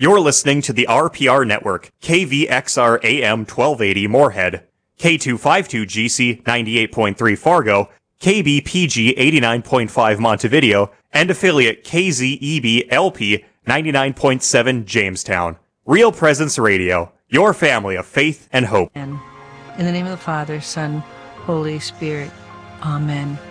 You're listening to the RPR Network, KVXR AM 1280 Moorhead, K252GC 98.3 Fargo, KBPG 89.5 Montevideo, and affiliate KZEB LP 99.7 Jamestown. Real Presence Radio, your family of faith and hope. In the name of the Father, Son, Holy Spirit. Amen.